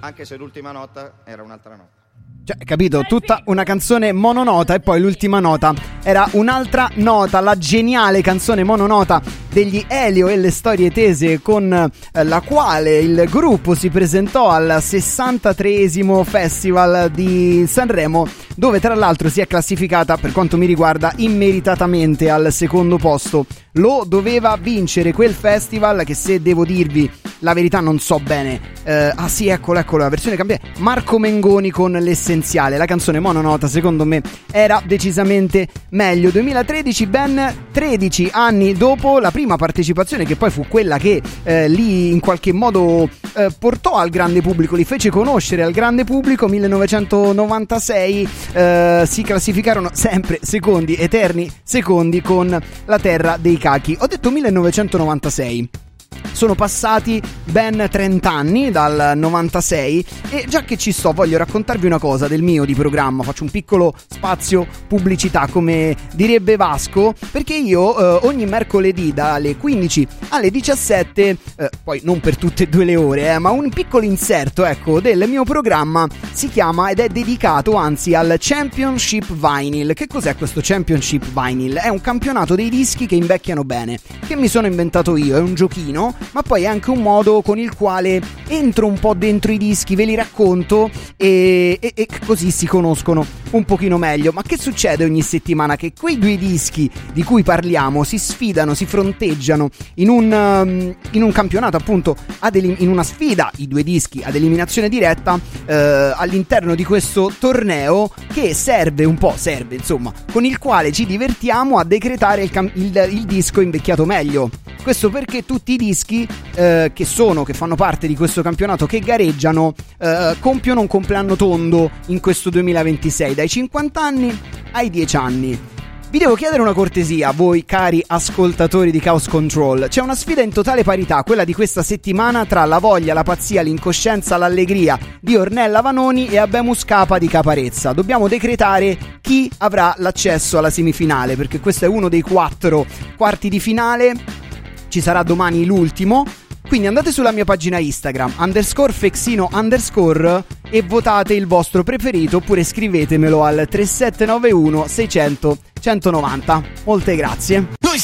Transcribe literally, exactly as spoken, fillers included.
anche se l'ultima nota era un'altra nota. Cioè, capito? Tutta una canzone mononota e poi l'ultima nota era un'altra nota, la geniale canzone mononota degli Elio e le storie tese, con eh, la quale il gruppo si presentò al sessantatreesimo Festival di Sanremo, dove tra l'altro si è classificata, per quanto mi riguarda, immeritatamente al secondo posto. Lo doveva vincere quel festival che, se devo dirvi la verità, non so bene. Eh, ah sì, eccolo, eccolo, la versione cambiata. Marco Mengoni con L'essenziale. La canzone mononota, secondo me, era decisamente meglio. duemilatredici, ben tredici anni dopo la prima partecipazione, che poi fu quella che eh, li in qualche modo eh, portò al grande pubblico, li fece conoscere al grande pubblico. millenovecentonovantasei eh, si classificarono sempre secondi, eterni secondi, con La terra dei cachi. Ho detto millenovecentonovantasei. Sono passati ben trenta anni dal novantasei e già che ci sto voglio raccontarvi una cosa del mio di programma. Faccio un piccolo spazio pubblicità, come direbbe Vasco, perché io eh, ogni mercoledì dalle quindici alle diciassette, eh, poi non per tutte e due le ore, eh, ma un piccolo inserto, ecco, del mio programma si chiama ed è dedicato anzi al Championship Vinyl. Che cos'è questo Championship Vinyl? È un campionato dei dischi che invecchiano bene, che mi sono inventato io, è un giochino, ma poi è anche un modo con il quale entro un po' dentro i dischi, ve li racconto e, e, e così si conoscono un pochino meglio. Ma che succede ogni settimana? Che quei due dischi di cui parliamo si sfidano, si fronteggiano in un, um, in un campionato, appunto, ad elim- in una sfida, i due dischi ad eliminazione diretta, eh, all'interno di questo torneo che serve un po', serve insomma, con il quale ci divertiamo a decretare il, cam- il, il disco invecchiato meglio. Questo perché tutti i dischi eh, che sono, che fanno parte di questo campionato, che gareggiano, eh, compiono un compleanno tondo in questo duemilaventisei, dai cinquanta anni ai dieci anni. Vi devo chiedere una cortesia, voi cari ascoltatori di Chaos Control. C'è una sfida in totale parità, quella di questa settimana, tra la voglia, la pazzia, l'incoscienza, l'allegria di Ornella Vanoni e Abemus Capa di Caparezza. Dobbiamo decretare chi avrà l'accesso alla semifinale, perché questo è uno dei quattro quarti di finale. Ci sarà domani l'ultimo, quindi andate sulla mia pagina Instagram underscore Fexino underscore e votate il vostro preferito, oppure scrivetemelo al tre sette nove uno seicento centonovanta. Molte grazie. Noi